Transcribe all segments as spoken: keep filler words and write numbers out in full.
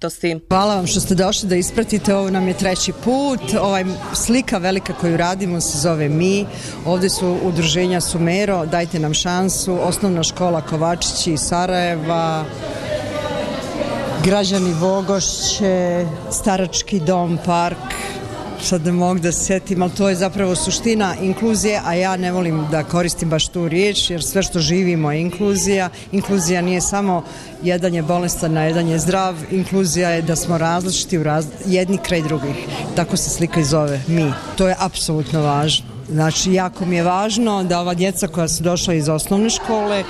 različitosti. Hvala vam što ste došli da ispratite, ovo nam je treći put. Ovaj slika velika koju radimo se zove Mi. Ovdje su udruženja Sumero, Dajte nam šansu, Osnovna škola Kovačići iz Sarajeva, Građani Vogošće, Starački dom, park, sad ne mogu da se sjetim, ali to je zapravo suština inkluzije, a ja ne volim da koristim baš tu riječ, jer sve što živimo je inkluzija. Inkluzija nije samo jedan je bolestan, a jedan je zdrav, inkluzija je da smo različiti u raz... jedni kraj drugih. Tako se slika i zove, Mi. To je apsolutno važno. Znači, jako mi je važno da ova djeca koja su došla iz osnovne škole,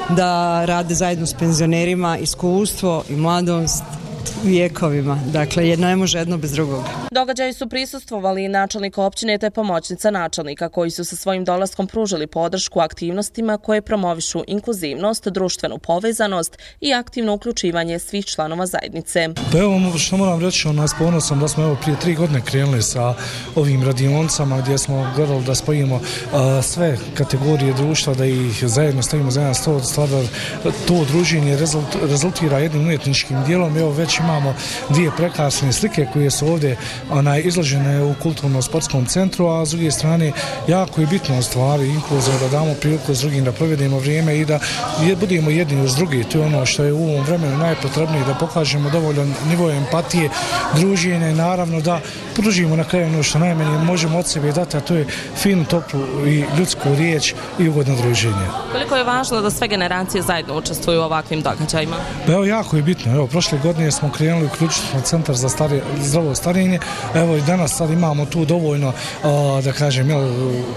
da rade zajedno s penzionerima, iskustvo i mladost vijekovima. Dakle, jedno ne može jedno bez drugog. Događaji su prisustvovali i načelnik općine te pomoćnica načelnika koji su sa svojim dolaskom pružili podršku aktivnostima koje promovišu inkluzivnost, društvenu povezanost i aktivno uključivanje svih članova zajednice. Pa evo što moram reći, nas ponosom da smo evo prije tri godine krenuli sa ovim radionicama gdje smo gledali da spojimo uh, sve kategorije društva, da ih zajedno stavimo za jedan stol, stvar to druženje rezult, rezultira jednim umjetničkim dijelom. Evo već imamo dvije prekrasne slike koje su ovdje onaj, izložene u kulturno-sportskom centru, a s druge strane jako je bitno stvari inkluzija, da damo priliku s drugim da provedemo vrijeme i da je, budemo jedni uz drugi. To je ono što je u ovom vremenu najpotrebnije, da pokažemo dovoljan nivo empatije, druženja i naravno da pružimo na kraju ono što najmanje možemo od sebe dati, a to je finu, toplu i ljudsku riječ i ugodno druženje. Koliko je važno da sve generacije zajedno učestvuju u ovakvim događajima? Evo, jako je bitno. Evo, prošle godine smo krenuli uključiti centar za stari, zdravo starenje. Evo i danas sad imamo tu dovoljno, da kažem, jel,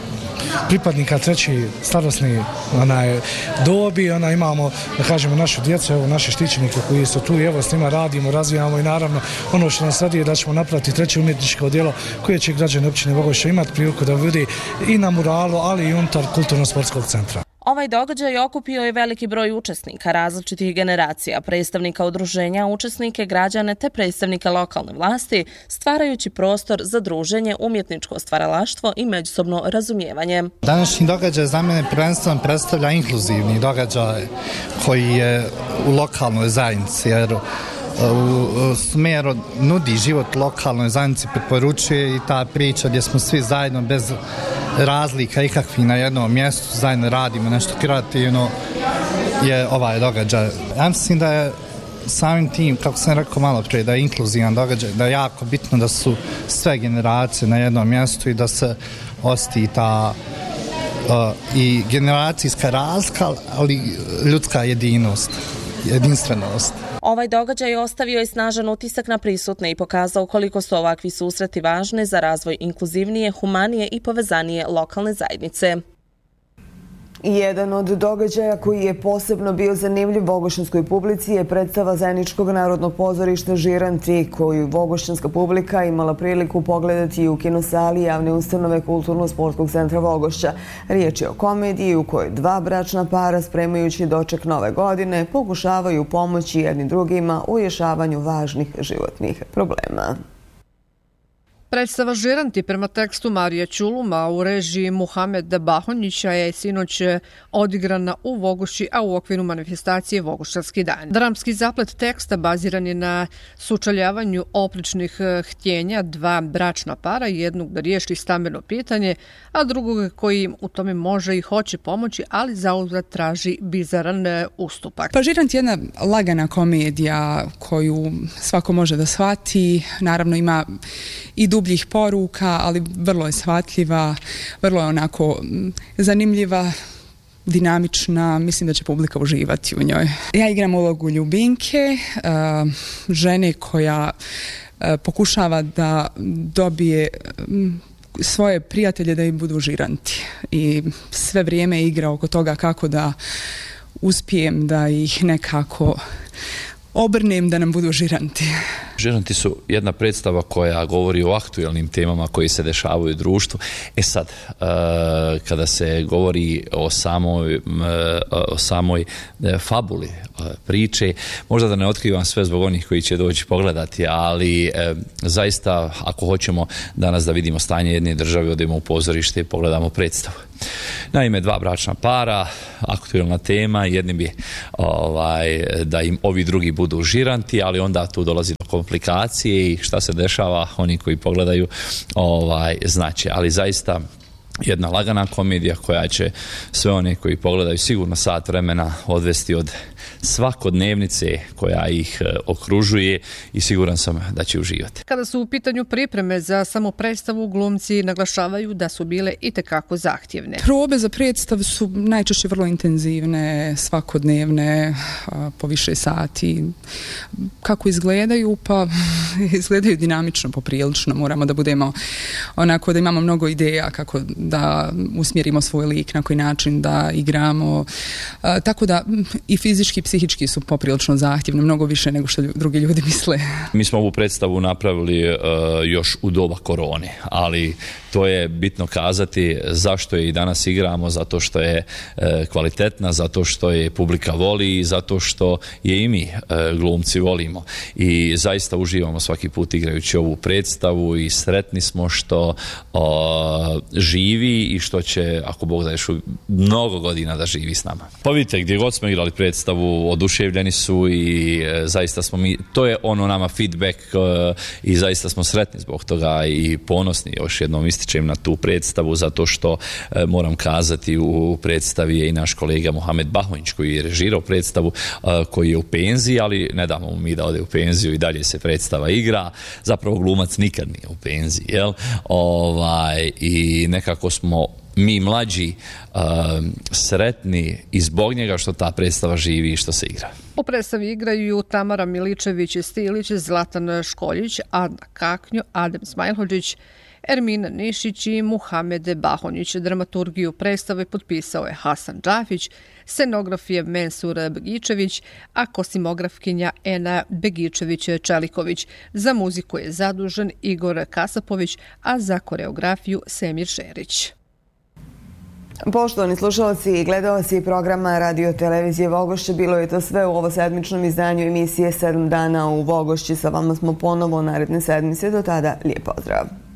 pripadnika treći starosni onaj, dobi, ona imamo, da kažemo, našu djecu, evo, naše štićenike koji su tu i evo s njima radimo, razvijamo i naravno ono što nas radi je da ćemo napraviti treće umjetničko djelo koje će građani općine Vogošće imati priliku da vidi i na muralu, ali i unutar kulturno-sportskog centra. Ovaj događaj okupio je veliki broj učesnika različitih generacija, predstavnika udruženja, učesnike, građane te predstavnike lokalne vlasti, stvarajući prostor za druženje, umjetničko stvaralaštvo i međusobno razumijevanje. Današnji događaj za mene prvenstveno predstavlja inkluzivni događaj koji je u lokalnoj zajednici, jer u Sumero nudi život lokalnoj zajednici, preporučuje i ta priča gdje smo svi zajedno bez razlika ikakvih na jednom mjestu, zajedno radimo nešto kreativno, je ovaj događaj. Ja mislim da je samim tim, kako sam rekao malo prije, da je inkluzivan događaj, da je jako bitno da su sve generacije na jednom mjestu i da se osti ta uh, i generacijska razlika, ali ljudska jedinost, jedinstvenost. Ovaj događaj ostavio je snažan utisak na prisutne i pokazao koliko su ovakvi susreti važni za razvoj inkluzivnije, humanije i povezanije lokalne zajednice. Jedan od događaja koji je posebno bio zanimljiv vogošćanskoj publici je predstava Zeničkog narodnog pozorišta Žiranti, koju vogošćanska publika imala priliku pogledati u kinosali javne ustanove Kulturno-sportskog centra Vogošća. Riječ je o komediji u kojoj dva bračna para, spremajući doček nove godine, pokušavaju pomoći jedni drugima u rješavanju važnih životnih problema. Predstava Žiranti prema tekstu Marije Ćuluma u režiji Muhameda Bahonjića je sinoć odigrana u Vogošći, a u okviru manifestacije Vogošćanski dan. Dramski zaplet teksta baziran je na sučeljavanju oprečnih htjenja dva bračna para, jednog da riješi stambeno pitanje, a drugog koji im u tome može i hoće pomoći, ali zauzvrat traži bizaran ustupak. Pa Žiranti je jedna lagana komedija koju svako može da shvati, naravno ima i dubljih poruka, ali vrlo je shvatljiva, vrlo je onako zanimljiva, dinamična, mislim da će publika uživati u njoj. Ja igram ulogu Ljubinke, žene koja pokušava da dobije svoje prijatelje da im budu žiranti i sve vrijeme igra oko toga kako da uspijem da ih nekako obrnem da nam budu žiranti. Žiranti su jedna predstava koja govori o aktualnim temama koji se dešavaju u društvu. E sad, kada se govori o samoj, o samoj fabuli priče, možda da ne otkrivam sve zbog onih koji će doći pogledati, ali zaista ako hoćemo danas da vidimo stanje jedne države, odemo u pozorište i pogledamo predstavu. Naime, dva bračna para, aktualna tema, jedni bi ovaj, da im ovi drugi budu žiranti, ali onda tu dolazi do komplikacije i šta se dešava, oni koji pogledaju ovaj, znače, ali zaista jedna lagana komedija koja će sve one koji pogledaju sigurno sat vremena odvesti od svakodnevnice koja ih okružuje i siguran sam da će uživati. Kada su u pitanju pripreme za samu predstavu, glumci naglašavaju da su bile itekako zahtjevne. Probe za predstavu su najčešće vrlo intenzivne, svakodnevne, po više sati. Kako izgledaju? Pa izgledaju dinamično, poprilično. Moramo da budemo onako, da imamo mnogo ideja kako da usmjerimo svoj lik, na koji način da igramo. Tako da i fizički i psihički su poprilično zahtjevne, mnogo više nego što drugi ljudi misle. Mi smo ovu predstavu napravili uh, još u doba korone, ali to je bitno kazati zašto je i danas igramo, zato što je uh, kvalitetna, zato što je publika voli i zato što je i mi uh, glumci volimo. I zaista uživamo svaki put igrajući ovu predstavu i sretni smo što uh, živi i što će, ako Bog da, još mnogo godina da živi s nama. Pa vidite, gdje god smo igrali predstavu, oduševljeni su i e, zaista smo mi, to je ono nama feedback e, i zaista smo sretni zbog toga i ponosni. Još jednom ističem na tu predstavu zato što e, moram kazati, u predstavi je i naš kolega Muhamed Bahonjić koji je režirao predstavu, e, koji je u penziji, ali ne damo mu mi da ode u penziju i dalje se predstava igra. Zapravo glumac nikad nije u penziji, jel? Ovaj, i nekako smo mi mlađi uh, sretni i zbog njega što ta predstava živi i što se igra. U predstavi igraju Tamara Miličević-Stilić, Zlatan Školjić, Adna Kaknjo, Adem Smajlhođić, Ermina Nišić i Muhamede Bahonjić. Dramaturgiju predstave potpisao je Hasan Džafić, scenograf je Mensur Begičević, a kosimografkinja Ena Begičević-Čeliković. Za muziku je zadužen Igor Kasapović, a za koreografiju Semir Šerić. Poštovani slušalci i gledalci programa Radio Televizije Vogošće, bilo je to sve u ovo sedmičnom izdanju emisije sedam dana u Vogošći. Sa vama smo ponovo naredne sedmice. Do tada, lijep pozdrav.